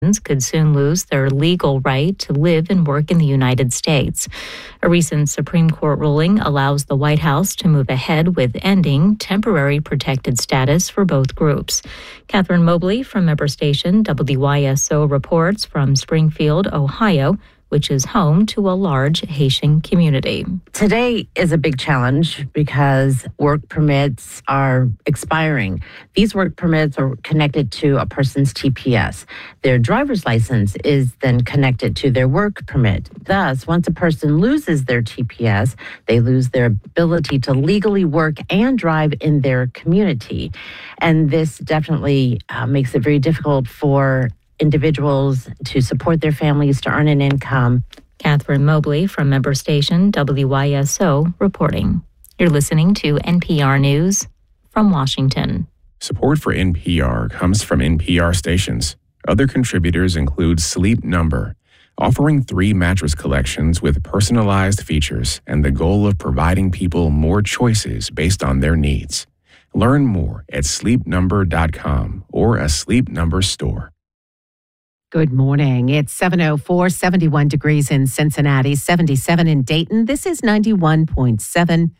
could soon lose their legal right to live and work in the United States. A recent Supreme Court ruling allows the White House to move ahead with ending temporary protected status for both groups. Catherine Mobley from member station WYSO reports from Springfield, Ohio, which is home to a large Haitian community. Today is a big challenge because work permits are expiring. These work permits are connected to a person's TPS. Their driver's license is then connected to their work permit. Thus, once a person loses their TPS, they lose their ability to legally work and drive in their community. And this definitely makes it very difficult for individuals to support their families, to earn an income. Catherine Mobley from member station WYSO reporting. You're listening to NPR News from Washington. Support for NPR comes from NPR stations. Other contributors include Sleep Number, offering 3 mattress collections with personalized features and the goal of providing people more choices based on their needs. Learn more at sleepnumber.com or a Sleep Number store. Good morning. It's 7:04, 71 degrees in Cincinnati, 77 in Dayton. This is 91.7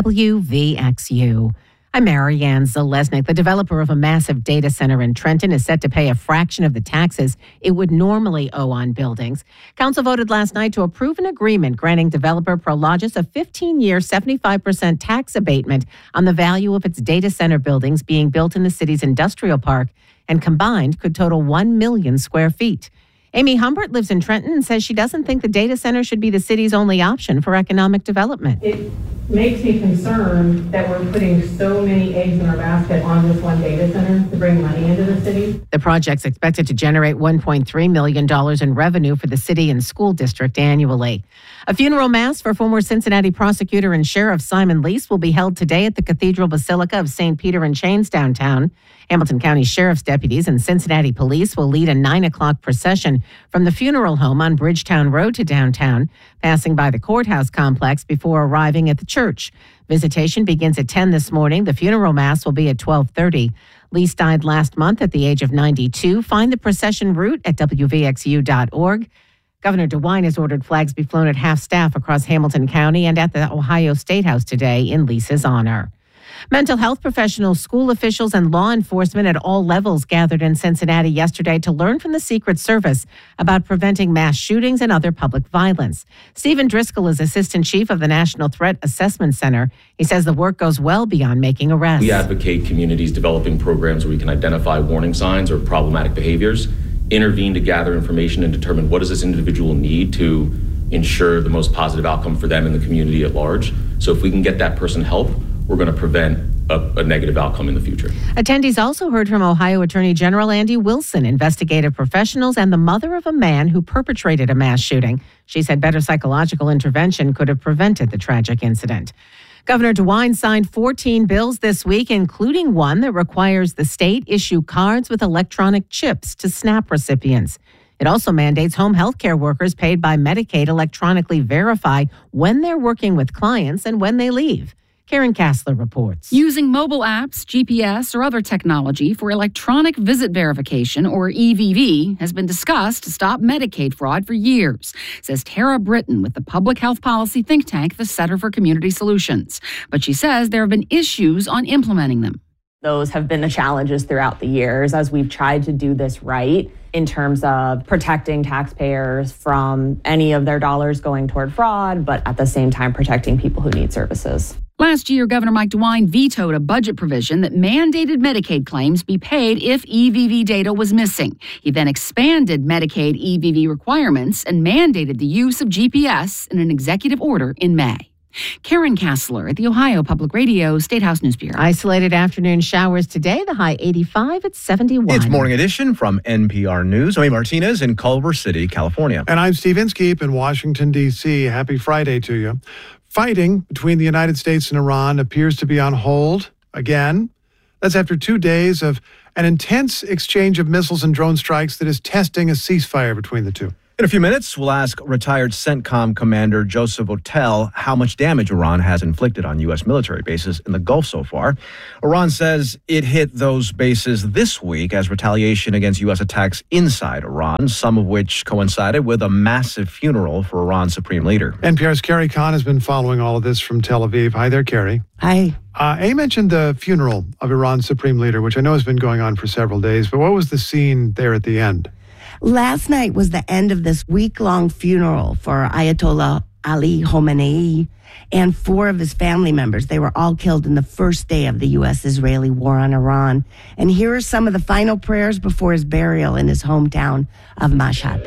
WVXU. I'm Marianne Zalesnik. The developer of a massive data center in Trenton is set to pay a fraction of the taxes it would normally owe on buildings. Council voted last night to approve an agreement granting developer Prologis a 15-year, 75% tax abatement on the value of its data center buildings being built in the city's industrial park, and combined could total 1 million square feet. Amy Humbert lives in Trenton and says she doesn't think the data center should be the city's only option for economic development. It makes me concerned that we're putting so many eggs in our basket on this one data center to bring money into the city. The project's expected to generate $1.3 million in revenue for the city and school district annually. A funeral mass for former Cincinnati prosecutor and sheriff Simon Lease will be held today at the Cathedral Basilica of St. Peter in Chains downtown. Hamilton County Sheriff's deputies and Cincinnati police will lead a 9 o'clock procession from the funeral home on Bridgetown Road to downtown, passing by the courthouse complex before arriving at the church. Visitation begins at 10 this morning. The funeral mass will be at 12:30. Lease died last month at the age of 92. Find the procession route at WVXU.org. Governor DeWine has ordered flags be flown at half-staff across Hamilton County and at the Ohio State House today in Lisa's honor. Mental health professionals, school officials, and law enforcement at all levels gathered in Cincinnati yesterday to learn from the Secret Service about preventing mass shootings and other public violence. Stephen Driscoll is Assistant Chief of the National Threat Assessment Center. He says the work goes well beyond making arrests. We advocate communities developing programs where we can identify warning signs or problematic behaviors, intervene to gather information and determine what does this individual need to ensure the most positive outcome for them and the community at large. So if we can get that person help, we're going to prevent a negative outcome in the future. Attendees also heard from Ohio Attorney General Andy Wilson, investigative professionals, and the mother of a man who perpetrated a mass shooting. She said better psychological intervention could have prevented the tragic incident. Governor DeWine signed 14 bills this week, including one that requires the state issue cards with electronic chips to SNAP recipients. It also mandates home health care workers paid by Medicaid electronically verify when they're working with clients and when they leave. Karen Kassler reports. Using mobile apps, GPS, or other technology for electronic visit verification, or EVV, has been discussed to stop Medicaid fraud for years, says Tara Britton with the public health policy think tank, the Center for Community Solutions. But she says there have been issues on implementing them. Those have been the challenges throughout the years as we've tried to do this right in terms of protecting taxpayers from any of their dollars going toward fraud, but at the same time protecting people who need services. Last year, Governor Mike DeWine vetoed a budget provision that mandated Medicaid claims be paid if EVV data was missing. He then expanded Medicaid EVV requirements and mandated the use of GPS in an executive order in May. Karen Kassler at the Ohio Public Radio State House News Bureau. Isolated afternoon showers today, the high 85 at 71. It's Morning Edition from NPR News. I'm Martinez in Culver City, California. And I'm Steve Inskeep in Washington, D.C. Happy Friday to you. Fighting between the United States and Iran appears to be on hold again. That's after 2 days of an intense exchange of missiles and drone strikes that is testing a ceasefire between the two. In a few minutes, we'll ask retired CENTCOM Commander Joseph Votel how much damage Iran has inflicted on U.S. military bases in the Gulf so far. Iran says it hit those bases this week as retaliation against U.S. attacks inside Iran, some of which coincided with a massive funeral for Iran's supreme leader. NPR's Carrie Kahn has been following all of this from Tel Aviv. Hi there, Carrie. Hi. A mentioned the funeral of Iran's supreme leader, which I know has been going on for several days, but what was the scene there at the end? Last night was the end of this week-long funeral for Ayatollah Ali Khamenei and 4 of his family members. They were all killed in the first day of the U.S.-Israeli war on Iran. And here are some of the final prayers before his burial in his hometown of Mashhad.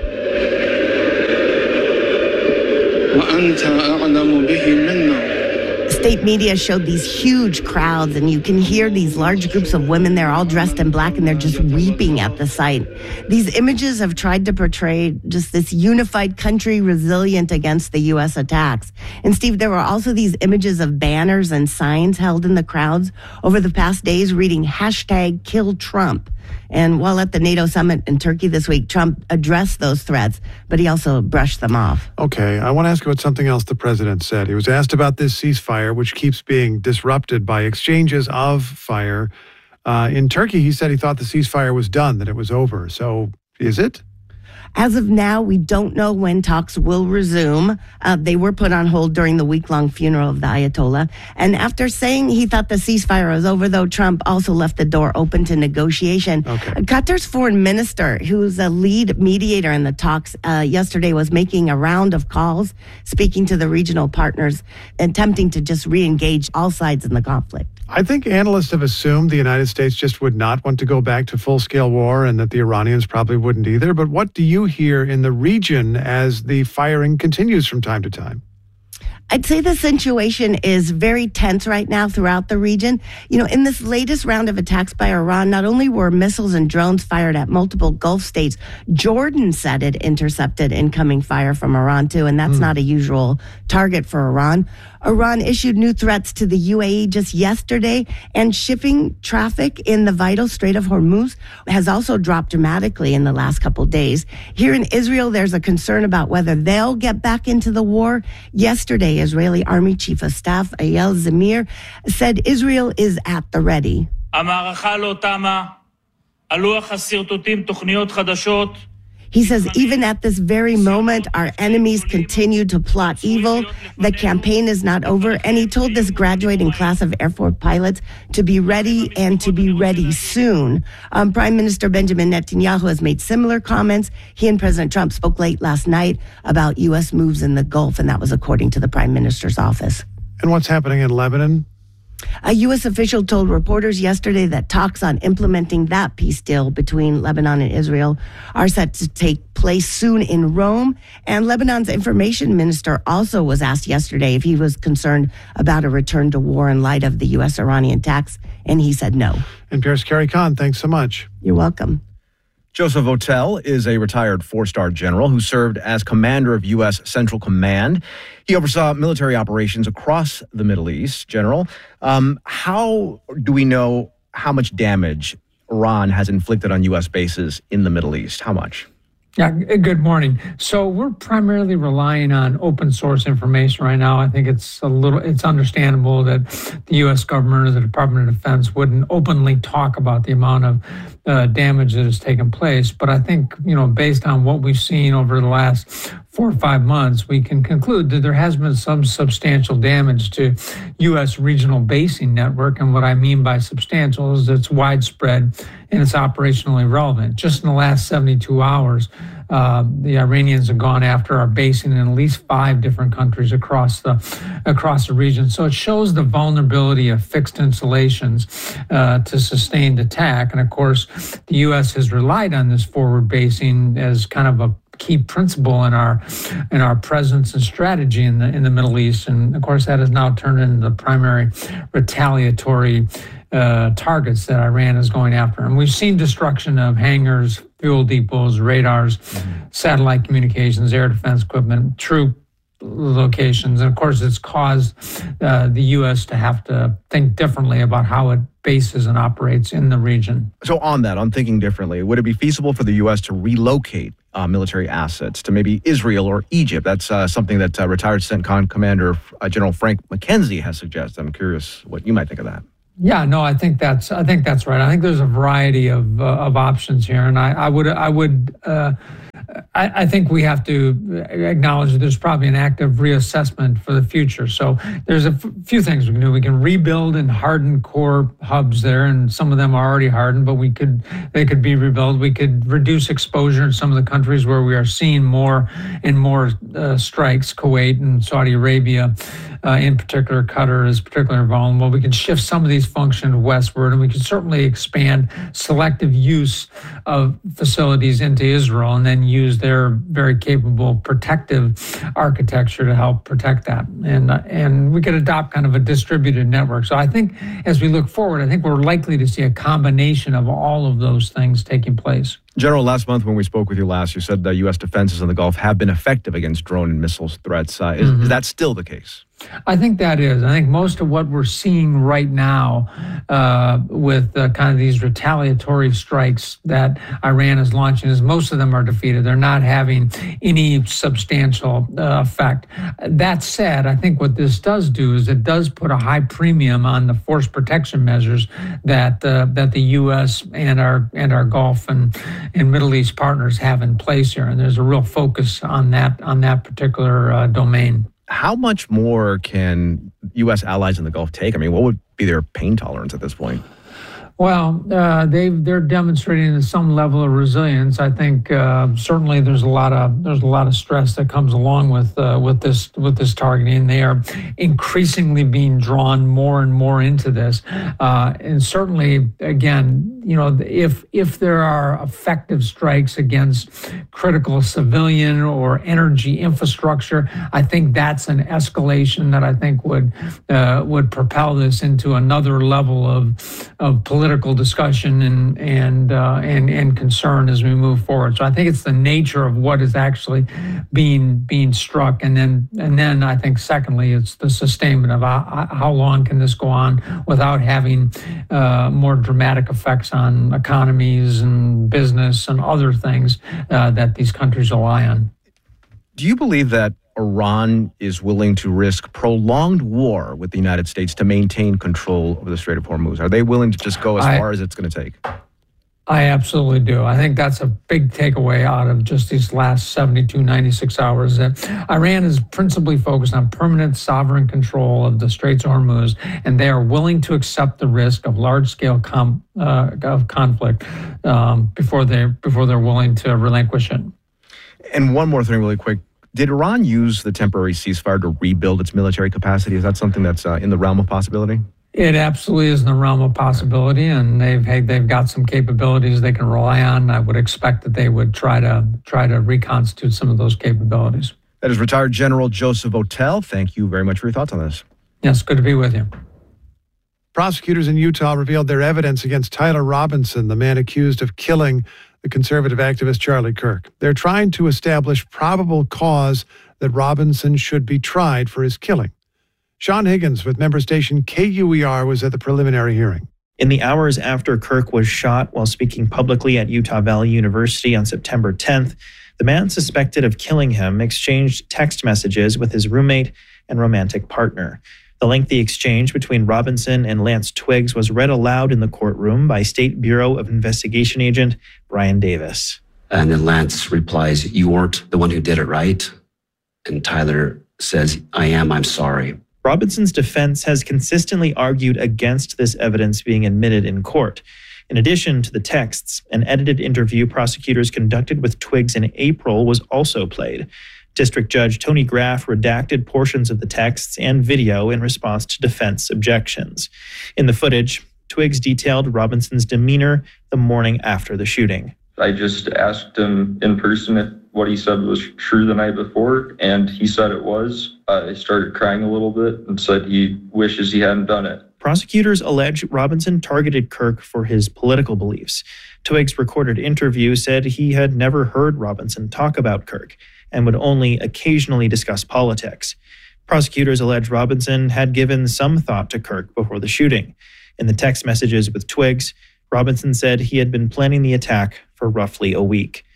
State media showed these huge crowds, and you can hear these large groups of women. They're all dressed in black, and they're just weeping at the sight. These images have tried to portray just this unified country resilient against the U.S. attacks. And Steve, there were also these images of banners and signs held in the crowds over the past days reading #KillTrump. And while at the NATO summit in Turkey this week, Trump addressed those threats, but he also brushed them off. Okay, I want to ask about something else the president said. He was asked about this ceasefire, which keeps being disrupted by exchanges of fire. In Turkey, he said he thought the ceasefire was done, that it was over. So is it? As of now, we don't know when talks will resume. They were put on hold during the week-long funeral of the Ayatollah. And after saying he thought the ceasefire was over, though, Trump also left the door open to negotiation. Okay. Qatar's foreign minister, who's a lead mediator in the talks, yesterday was making a round of calls, speaking to the regional partners, attempting to just re-engage all sides in the conflict. I think analysts have assumed the United States just would not want to go back to full-scale war and that the Iranians probably wouldn't either. But what do you hear in the region as the firing continues from time to time? I'd say the situation is very tense right now throughout the region. You know, in this latest round of attacks by Iran, not only were missiles and drones fired at multiple Gulf states, Jordan said it intercepted incoming fire from Iran too, and that's not a usual target for Iran. Iran issued new threats to the UAE just yesterday, and shipping traffic in the vital Strait of Hormuz has also dropped dramatically in the last couple days. Here in Israel, there's a concern about whether they'll get back into the war. Yesterday, Israeli Army Chief of Staff Eyal Zamir said Israel is at the ready. He says, even at this very moment, our enemies continue to plot evil. The campaign is not over. And he told this graduating class of Air Force pilots to be ready and to be ready soon. Prime Minister Benjamin Netanyahu has made similar comments. He and President Trump spoke late last night about U.S. moves in the Gulf, and that was according to the Prime Minister's office. And what's happening in Lebanon? A U.S. official told reporters yesterday that talks on implementing that peace deal between Lebanon and Israel are set to take place soon in Rome. And Lebanon's information minister also was asked yesterday if he was concerned about a return to war in light of the U.S.-Iranian attacks, and he said no. NPR's Carrie Kahn, thanks so much. You're welcome. Joseph Votel is a retired 4-star general who served as commander of U.S. Central Command. He oversaw military operations across the Middle East. General, how do we know how much damage Iran has inflicted on U.S. bases in the Middle East? How much? Yeah, good morning. So we're primarily relying on open source information right now. I think it's understandable that the U.S. government or the Department of Defense wouldn't openly talk about the amount of damage that has taken place. But I think, based on what we've seen over the last 4 or 5 months, we can conclude that there has been some substantial damage to U.S. regional basing network. And what I mean by substantial is it's widespread and it's operationally relevant. Just in the last 72 hours, the Iranians have gone after our basing in at least 5 different countries across the region. So it shows the vulnerability of fixed installations to sustained attack. And of course, the U.S. has relied on this forward basing as kind of a key principle in our presence and strategy in the Middle East. And of course, that has now turned into the primary retaliatory targets that Iran is going after. And we've seen destruction of hangars, fuel depots, radars, satellite communications, air defense equipment, troop locations. And of course, it's caused the U.S. to have to think differently about how it bases and operates in the region. So on thinking differently, would it be feasible for the U.S. to relocate military assets to maybe Israel or Egypt. That's something that retired CENTCOM Commander General Frank McKenzie has suggested. I'm curious what you might think of that. Yeah, no, I think that's right. I think there's a variety of options here, and I think we have to acknowledge that there's probably an active reassessment for the future. So there's a few things we can do. We can rebuild and harden core hubs there, and some of them are already hardened, but they could be rebuilt. We could reduce exposure in some of the countries where we are seeing more and more strikes, Kuwait and Saudi Arabia. In particular, Qatar is particularly vulnerable. We can shift some of these functions westward, and we can certainly expand selective use of facilities into Israel and then use their very capable protective architecture to help protect that. And we could adopt kind of a distributed network. So I think as we look forward, I think we're likely to see a combination of all of those things taking place. General, last month when we spoke with you last, you said the U.S. defenses in the Gulf have been effective against drone and missiles threats. Is that still the case? I think that is. I think most of what we're seeing right now with kind of these retaliatory strikes that Iran is launching is most of them are defeated. They're not having any substantial effect. That said, I think what this does do is it does put a high premium on the force protection measures that the U.S. and our Gulf and Middle East partners have in place here, and there's a real focus on that particular domain. How much more can U.S. allies in the Gulf take? I mean, what would be their pain tolerance at this point? Well, they're demonstrating some level of resilience. I think certainly there's a lot of stress that comes along with this targeting. They are increasingly being drawn more and more into this, and certainly again, if there are effective strikes against critical civilian or energy infrastructure, I think that's an escalation that I think would propel this into another level of political discussion and concern as we move forward. So I think it's the nature of what is actually being struck, and then I think secondly it's the sustainment of how long can this go on without having more dramatic effects on economies and business and other things that these countries rely on. Do you believe that Iran is willing to risk prolonged war with the United States to maintain control over the Strait of Hormuz? Are they willing to just go as far as it's going to take? I absolutely do. I think that's a big takeaway out of just these last 72, 96 hours, that Iran is principally focused on permanent sovereign control of the Straits of Hormuz, and they are willing to accept the risk of large-scale of conflict before they're willing to relinquish it. And one more thing really quick. Did Iran use the temporary ceasefire to rebuild its military capacity? Is that something that's in the realm of possibility? It absolutely is in the realm of possibility, and they've got some capabilities they can rely on. I would expect that they would try to reconstitute some of those capabilities. That is retired General Joseph Votel. Thank you very much for your thoughts on this. Yes, good to be with you. Prosecutors in Utah revealed their evidence against Tyler Robinson, the man accused of killing the conservative activist Charlie Kirk. They're trying to establish probable cause that Robinson should be tried for his killing. Sean Higgins with member station KUER was at the preliminary hearing. In the hours after Kirk was shot while speaking publicly at Utah Valley University on September 10th, the man suspected of killing him exchanged text messages with his roommate and romantic partner. The lengthy exchange between Robinson and Lance Twiggs was read aloud in the courtroom by State Bureau of Investigation agent Brian Davis. And then Lance replies, "You weren't the one who did it, right?" And Tyler says, "I am, I'm sorry." Robinson's defense has consistently argued against this evidence being admitted in court. In addition to the texts, an edited interview prosecutors conducted with Twiggs in April was also played. District Judge Tony Graff redacted portions of the texts and video in response to defense objections. In the footage, Twiggs detailed Robinson's demeanor the morning after the shooting. I just asked him in person if what he said was true the night before, and he said it was. I started crying a little bit and said he wishes he hadn't done it. Prosecutors allege Robinson targeted Kirk for his political beliefs. Twiggs' recorded interview said he had never heard Robinson talk about Kirk and would only occasionally discuss politics. Prosecutors allege Robinson had given some thought to Kirk before the shooting. In the text messages with Twiggs, Robinson said he had been planning the attack for roughly a week.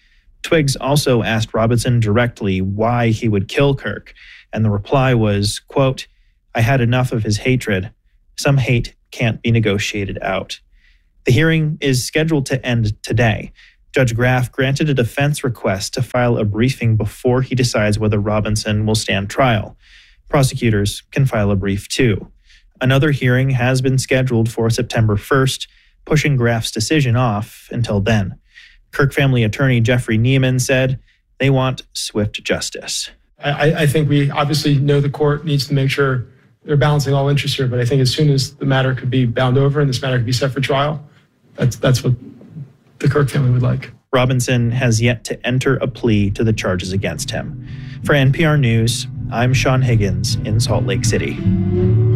Twiggs also asked Robinson directly why he would kill Kirk, and the reply was, quote, "I had enough of his hatred. Some hate can't be negotiated out." The hearing is scheduled to end today. Judge Graff granted a defense request to file a briefing before he decides whether Robinson will stand trial. Prosecutors can file a brief too. Another hearing has been scheduled for September 1st, pushing Graff's decision off until then. Kirk family attorney Jeffrey Neiman said they want swift justice. I think we obviously know the court needs to make sure they're balancing all interests here, but I think as soon as the matter could be bound over and this matter could be set for trial, that's what the Kirk family would like. Robinson has yet to enter a plea to the charges against him. For NPR News, I'm Sean Higgins in Salt Lake City.